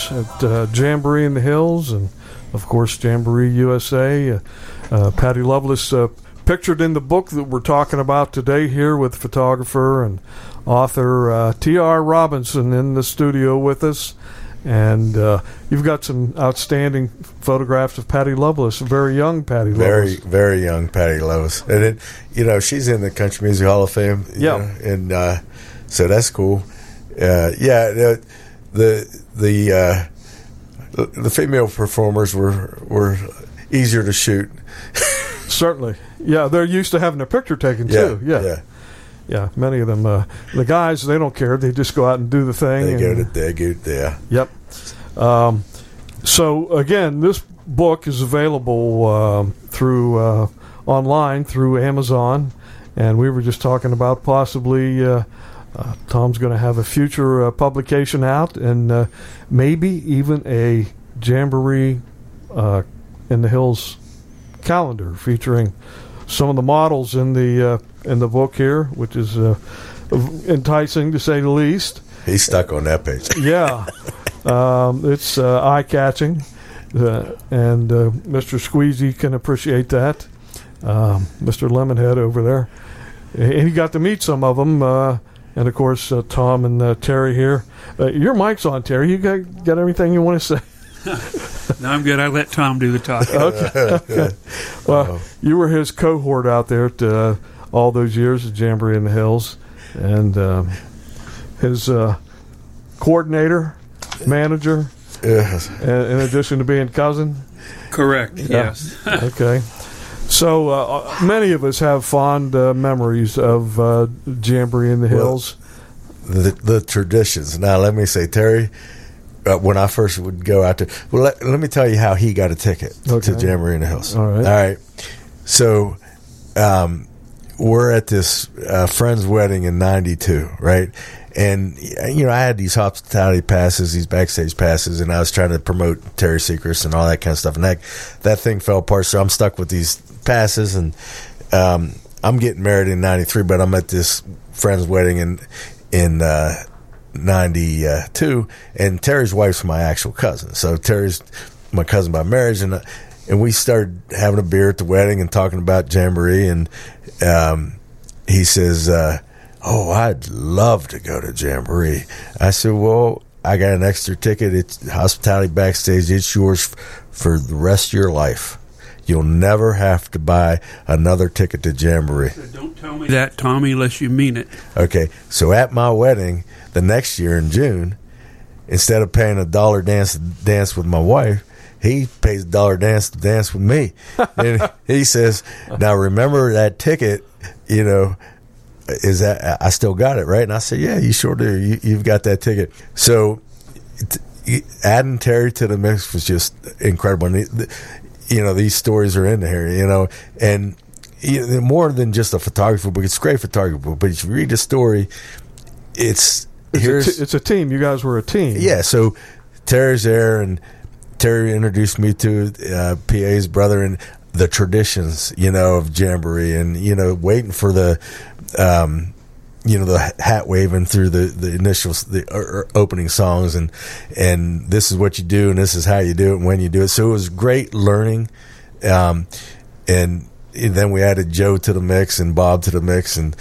years at Jamboree in the Hills and, of course, Jamboree USA. Patty Loveless pictured in the book that we're talking about today here with photographer and author T.R. Robinson in the studio with us. And you've got some outstanding photographs of Patty Loveless, very young Patty Loveless. Very, very young Patty Loveless. And, she's in the Country Music Hall of Fame. And so that's cool. The female performers were easier to shoot. Certainly. Yeah, they're used to having a picture taken, too. Yeah, many of them. The guys, they don't care. They just go out and do the thing. They go there. Yep. So, again, this book is available through online, through Amazon. And we were just talking about possibly Tom's going to have a future publication out and maybe even a Jamboree in the Hills calendar featuring some of the models in the book here, which is enticing to say the least. He's stuck on that page. Yeah, it's eye-catching, and Mr. Squeezy can appreciate that. Mr. Lemonhead over there, and he got to meet some of them, and of course Tom and Terry here. Your mic's on, Terry. You got everything you want to say? No, I'm good. I let Tom do the talking. Okay. Well, you were his cohort out there at all those years at Jamboree in the Hills, and his coordinator, manager, in addition to being cousin. Correct. Yes. Okay. So many of us have fond memories of Jamboree in the Hills. The traditions. Now, let me say, Terry. When I first would go out there, well, let me tell you how he got a ticket to Jamboree in the Hills. All right. So, we're at this friend's wedding in '92, right? And I had these hospitality passes, these backstage passes, and I was trying to promote Terry Secrets and all that kind of stuff. And that thing fell apart, so I'm stuck with these passes. And I'm getting married in '93, but I'm at this friend's wedding in 92, and Terry's wife's my actual cousin. So Terry's my cousin by marriage, and we started having a beer at the wedding and talking about Jamboree, and he says, "Oh, I'd love to go to Jamboree." I said, "Well, I got an extra ticket. It's hospitality backstage. It's yours for the rest of your life. You'll never have to buy another ticket to Jamboree." So don't tell me that, Tommy, unless you mean it. Okay, so at my wedding the next year in June, instead of paying $1 dance with my wife, he pays $1 dance to dance with me. And he says, "Now remember that ticket, is that I still got it, right?" And I said, "Yeah, you sure do. You've got that ticket." So adding Terry to the mix was just incredible. And these stories are in here, and more than just a photography book. It's a great photography book, but if you read the story, it's a team. You guys were a team. Yeah, so Terry's there, and Terry introduced me to PA's brother and the traditions, of Jamboree, and, waiting for the hat waving through the initials, the opening songs, and this is what you do, and this is how you do it, and when you do it. So it was great learning, and then we added Joe to the mix and Bob to the mix, and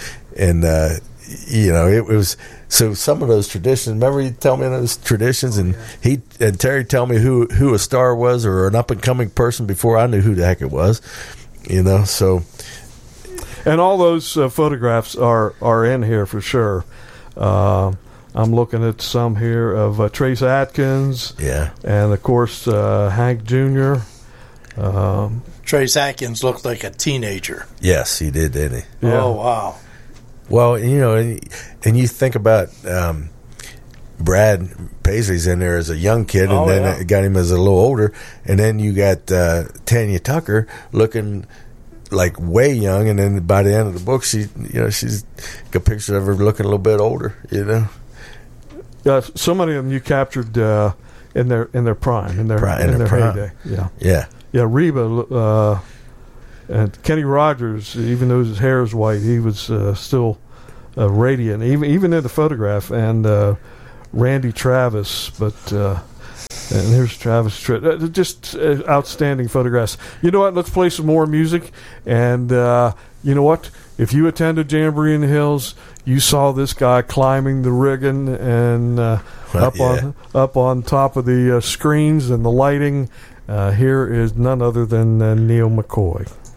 it was. So some of those traditions, remember you tell me those traditions, and he and Terry tell me who a star was or an up and coming person before I knew who the heck it was, so. And all those photographs are in here for sure. I'm looking at some here of Trace Atkins, and of course Hank Jr. Trace Atkins looked like a teenager. Yes, he did, didn't he? Yeah. Oh wow. Well, and you think about Brad Paisley's in there as a young kid, and then got him as a little older, and then you got Tanya Tucker looking like way young, and then by the end of the book, she's got pictures of her looking a little bit older. Yeah, so many of them you captured in their prime, in their prime. Heyday. Yeah. Reba. And Kenny Rogers, even though his hair is white, he was still radiant, even in the photograph. And Randy Travis, but And here's Travis Tritt. Just outstanding photographs. You know what? Let's play some more music. And you know what? If you attended Jamboree in the Hills, you saw this guy climbing the rigging and up on top of the screens and the lighting. Here is none other than Neil McCoy.